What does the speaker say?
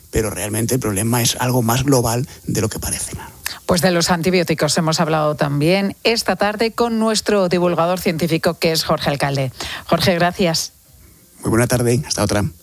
pero realmente el problema es algo más global de lo que parece. Pues de los antibióticos hemos hablado también esta tarde con nuestro divulgador científico, que es Jorge Alcalde. Jorge, gracias. Muy buena tarde, hasta otra.